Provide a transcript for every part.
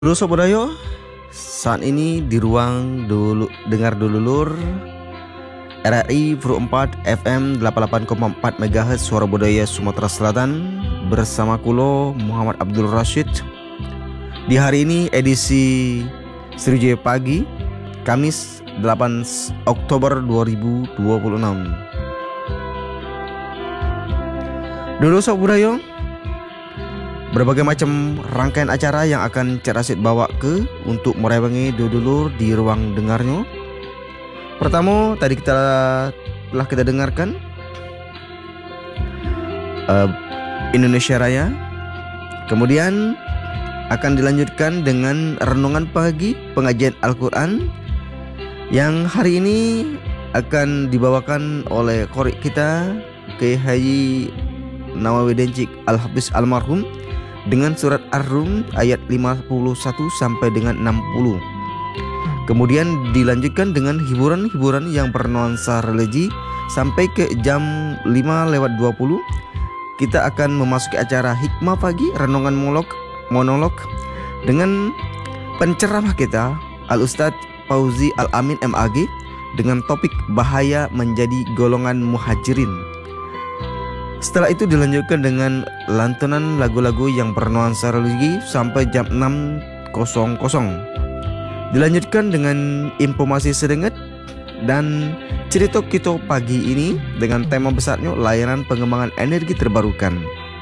Halo Sobat Dayo, saat ini di ruang dengar dulur RRI Pro 4 FM 88,4 MHz Suara Budaya Sumatera Selatan bersama Kulo Muhammad Abdul Rashid. Di hari ini edisi Sriwijaya Pagi, Kamis 8 Oktober 2026. Dulu Sobat Dayo, berbagai macam rangkaian acara yang akan Cak Rasid bawa untuk merewangi dulur di ruang dengarnya. Pertama tadi telah kita dengarkan Indonesia Raya. Kemudian akan dilanjutkan dengan renungan pagi pengajian Al-Quran yang hari ini akan dibawakan oleh qori kita Kiai Haji Nawawi Dencik Al-Hafiz Almarhum dengan surat Ar-Rum ayat 51 sampai dengan 60. Kemudian dilanjutkan dengan hiburan-hiburan yang bernuansa religi sampai ke jam 5:20. Kita akan memasuki acara Hikmah Pagi, renungan monolog dengan penceramah kita Al-Ustadz Fauzi Al-Amin MAG dengan topik bahaya menjadi golongan muhajirin. Setelah itu dilanjutkan dengan lantunan lagu-lagu yang bernuansa religi sampai jam 6.00. Dilanjutkan dengan informasi sedengat dan cerita kita pagi ini dengan tema besarnya layanan pengembangan energi terbarukan.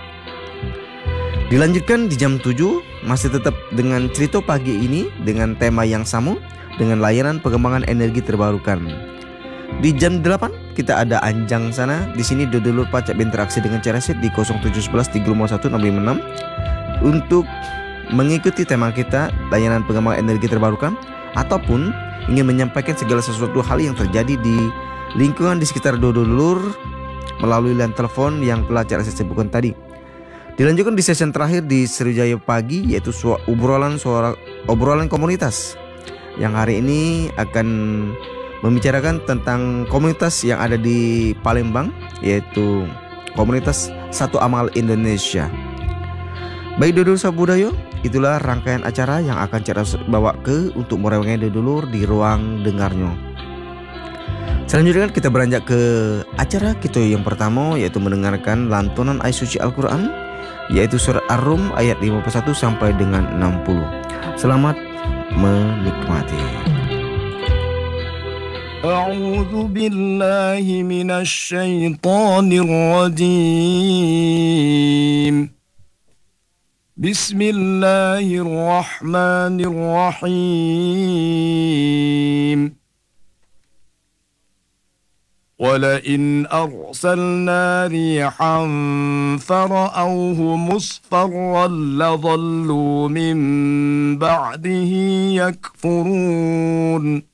Dilanjutkan di jam 7 masih tetap dengan cerita pagi ini dengan tema yang sama dengan layanan pengembangan energi terbarukan. Di jam 8 kita ada Anjang sana. Di sini dulur pacak berinteraksi dengan Cak Rasid di 0711 351 656 untuk mengikuti tema kita layanan pengembangan energi terbarukan ataupun ingin menyampaikan segala sesuatu hal yang terjadi di lingkungan di sekitar dulur melalui line telepon yang telah Cak Rasid sebutkan tadi. Dilanjutkan di sesi terakhir di Sriwijaya Pagi yaitu obrolan komunitas yang hari ini akan membicarakan tentang komunitas yang ada di Palembang, yaitu komunitas Satu Amal Indonesia. Baik dulur sabudayo, itulah rangkaian acara yang akan Cak Rasid bawa untuk merewangi dulur di ruang dengarnya. Selanjutnya kita beranjak ke acara kita yang pertama, yaitu mendengarkan lantunan ayat suci Al-Quran, yaitu surat Ar-Rum ayat 51 sampai dengan 60. Selamat menikmati. أعوذ بالله من الشيطان الرجيم بسم الله الرحمن الرحيم ولئن أرسلنا ريحا فرأوه مصفرا لظلوا من بعده يكفرون